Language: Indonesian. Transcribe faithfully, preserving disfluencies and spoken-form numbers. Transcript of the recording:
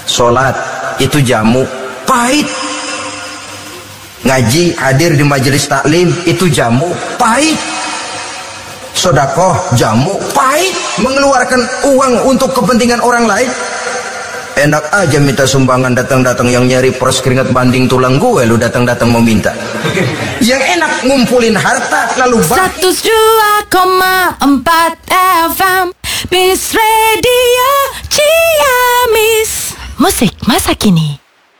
Sholat itu jamu, pahit. Ngaji, hadir di majelis taklim itu jamu, pahit. Sodakoh, jamu, pahit. Mengeluarkan uang untuk kepentingan orang lain. Enak aja minta sumbangan, datang-datang yang nyari pros keringat banding tulang gue, lu datang-datang mau minta. Yang enak ngumpulin harta lalu seratus dua koma empat F M Bis Radio Ciamis. Musik masa kini.